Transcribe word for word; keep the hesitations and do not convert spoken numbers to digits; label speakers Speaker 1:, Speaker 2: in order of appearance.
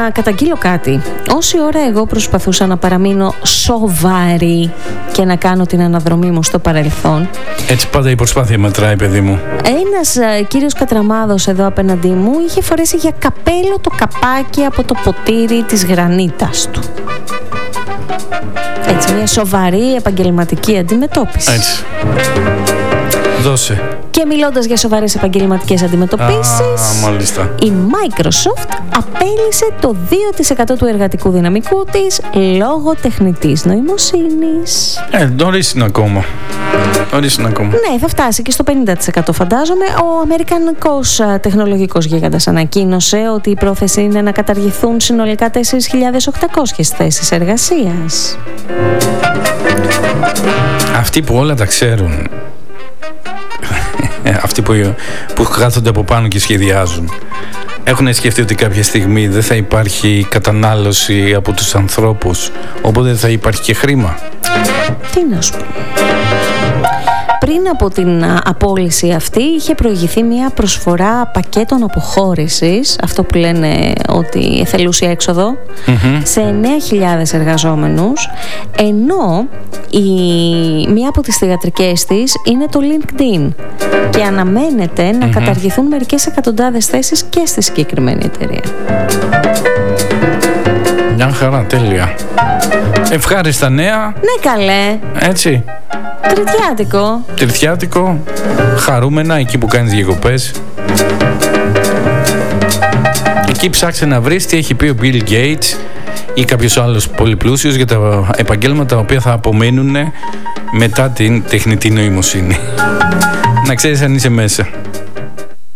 Speaker 1: καταγγείλω κάτι. Όση ώρα εγώ προσπαθούσα να παραμείνω σοβαρή και να κάνω την αναδρομή μου στο παρελθόν,
Speaker 2: έτσι πάντα η προσπάθεια μετράει, παιδί μου.
Speaker 1: Ένας uh, κύριος Κατραμάδος εδώ απέναντί μου είχε φορέσει για καπέλο το καπάκι από το ποτήρι της γρανίτας του. Έτσι, μια σοβαρή επαγγελματική αντιμετώπιση.
Speaker 2: Έτσι. Δώσε.
Speaker 1: Και μιλώντας για σοβαρές επαγγελματικές αντιμετωπίσεις,
Speaker 2: μάλιστα,
Speaker 1: η Microsoft απέλυσε το δύο τοις εκατό του εργατικού δυναμικού της λόγω τεχνητής νοημοσύνης.
Speaker 2: Ε, νωρίς είναι ακόμα. Νωρίς είναι ακόμα.
Speaker 1: Ναι, θα φτάσει και στο πενήντα τοις εκατό φαντάζομαι. Ο αμερικανικός τεχνολογικός γίγαντας ανακοίνωσε ότι η πρόθεση είναι να καταργηθούν συνολικά τέσσερις χιλιάδες οκτακόσιες θέσεις εργασίας.
Speaker 2: Αυτοί που όλα τα ξέρουν, αυτοί που, που κάθονται από πάνω και σχεδιάζουν, έχουν σκεφτεί ότι κάποια στιγμή δεν θα υπάρχει κατανάλωση από τους ανθρώπους, οπότε δεν θα υπάρχει και χρήμα.
Speaker 1: Τι να σου πω. Πριν από την απόλυση αυτή είχε προηγηθεί μια προσφορά πακέτων αποχώρησης, αυτό που λένε ότι εθελούσια έξοδο, mm-hmm. σε εννέα χιλιάδες εργαζόμενους, ενώ η, μία από τις θυγατρικές της είναι το LinkedIn και αναμένεται να mm-hmm. καταργηθούν μερικές εκατοντάδες θέσεις και στη συγκεκριμένη εταιρεία.
Speaker 2: Μια χαρά, τέλεια. Ευχάριστα νέα.
Speaker 1: Ναι, καλέ.
Speaker 2: Έτσι.
Speaker 1: Τριτιάτικο.
Speaker 2: Τριτιάτικο. Χαρούμενα εκεί που κάνεις διακοπές. Εκεί ψάξε να βρεις τι έχει πει ο Bill Gates ή κάποιος άλλος πολύ πλούσιος για τα επαγγέλματα τα οποία θα απομείνουν μετά την τεχνητή νοημοσύνη. Να ξέρεις αν είσαι μέσα.